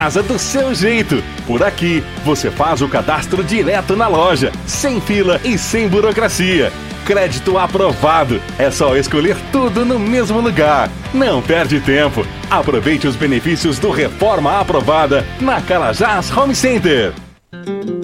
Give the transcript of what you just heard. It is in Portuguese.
casa do seu jeito. Por aqui, você faz o cadastro direto na loja, sem fila e sem burocracia. Crédito aprovado. É só escolher tudo no mesmo lugar. Não perde tempo. Aproveite os benefícios do Reforma Aprovada na Carajás Home Center.